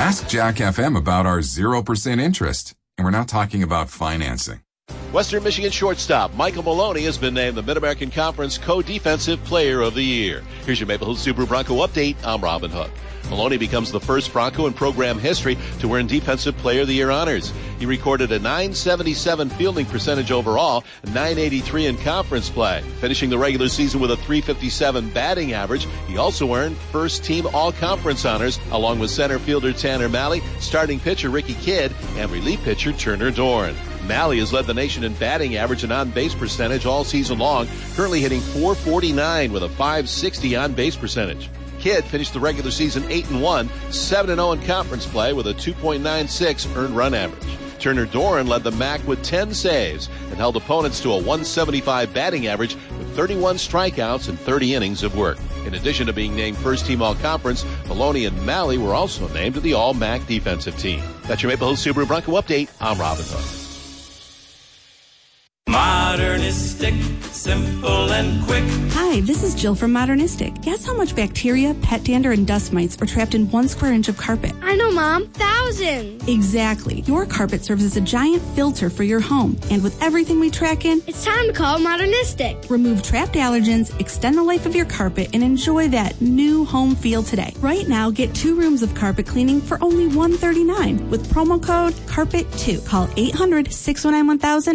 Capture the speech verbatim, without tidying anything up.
Ask Jack F M about our zero percent interest. And we're not talking about financing. Western Michigan shortstop Michael Maloney has been named the Mid-American Conference Co-Defensive Player of the Year. Here's your Maple Hills Subaru Bronco update. I'm Robin Hook. Maloney becomes the first Bronco in program history to earn Defensive Player of the Year honors. He recorded a nine seventy-seven fielding percentage overall, nine eighty-three in conference play. Finishing the regular season with a three fifty-seven batting average, he also earned first team all-conference honors, along with center fielder Tanner Malley, starting pitcher Ricky Kidd, and relief pitcher Turner Dorn. Malley has led the nation in batting average and on-base percentage all season long, currently hitting four forty-nine with a five sixty on-base percentage. Kidd finished the regular season eight and one, seven and oh in conference play with a two point nine six earned run average. Turner Dorn led the M A C with ten saves and held opponents to a one seventy-five batting average with thirty-one strikeouts and thirty innings of work. In addition to being named first team all-conference, Maloney and Malley were also named to the all-M A C defensive team. That's your Maple Hills Subaru Bronco update. I'm Robin Hook. Modernistic, simple and quick. Hi, this is Jill from Modernistic. Guess how much bacteria, pet dander, and dust mites are trapped in one square inch of carpet? I know, Mom. Thousands. Exactly. Your carpet serves as a giant filter for your home. And with everything we track in, it's time to call Modernistic. Remove trapped allergens, extend the life of your carpet, and enjoy that new home feel today. Right now, get two rooms of carpet cleaning for only one hundred thirty-nine dollars with promo code carpet two. Call eight hundred, six one nine, one thousand